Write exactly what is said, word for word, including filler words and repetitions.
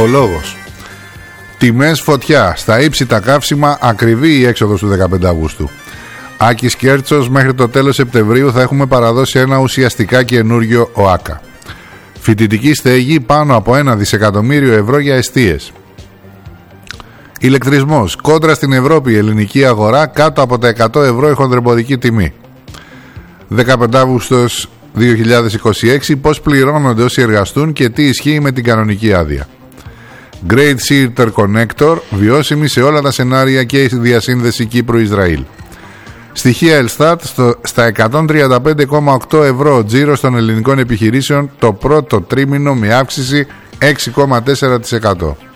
Ο λόγος. Τιμές φωτιά. Στα ύψη τα καύσιμα, ακριβή η έξοδος του δεκαπέντε Αυγούστου. Άκης Κέρτσος, μέχρι το τέλος Σεπτεμβρίου θα έχουμε παραδώσει ένα ουσιαστικά καινούριο ΟΑΚΑ. Φοιτητική στέγη πάνω από ένα δισεκατομμύριο ευρώ για εστίες. Ηλεκτρισμός. Κόντρα στην Ευρώπη, η ελληνική αγορά κάτω από τα εκατό ευρώ η χονδρεμπορική τιμή. δεκαπέντε Αυγούστου δύο χιλιάδες είκοσι έξι. Πώς πληρώνονται όσοι εργαστούν και τι ισχύει με την κανονική άδεια. Great Sea Interconnector, βιώσιμη σε όλα τα σενάρια και η διασύνδεση Κύπρου-Ισραήλ. Στοιχεία Ελστάτ, στο, στα εκατόν τριάντα πέντε κόμμα οκτώ ευρώ τζίρος των ελληνικών επιχειρήσεων το πρώτο τρίμηνο με αύξηση έξι κόμμα τέσσερα τοις εκατό.